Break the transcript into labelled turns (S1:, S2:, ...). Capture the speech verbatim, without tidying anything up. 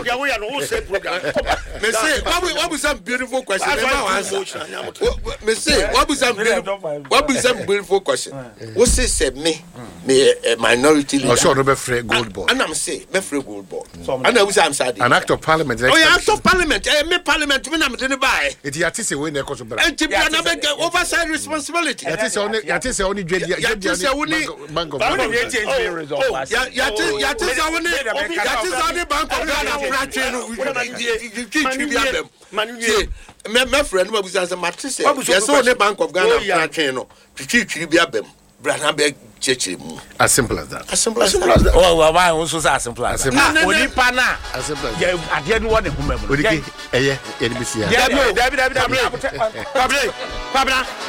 S1: dia we ya no say program
S2: me say what be some beautiful question me say what be some what be some beautiful question what say say me me minority leader
S3: oh sure no be free gold board
S2: and I'm say be free gold board and I was am sad
S3: an act of parliament
S2: oh yeah act of parliament eh me parliament me na me dey buy
S3: it yati say we na cause bra
S2: and tip na be oversight responsibility
S3: yati say only yati say only
S2: yati say only
S3: bank of
S1: Ghana change result
S2: yati yati say only yati say only bank of Ghana fraction no me me friend me busa say matrix yes only bank of Ghana fraction no twitwi bi abem bra na be chechire mu
S3: as simple as that
S2: as simple as that
S1: oh why also say as simple as that oni pa na
S3: as simple as
S1: ya ade no won e huma mu
S3: odike eye ye ni bisia
S1: Dabi dabi dabi dabi dabi dabi